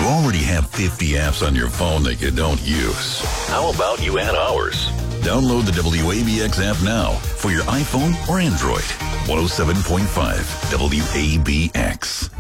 already have 50 apps on your phone that you don't use. How about you add ours? Download the WABX app now for your iPhone or Android. 107.5 WABX.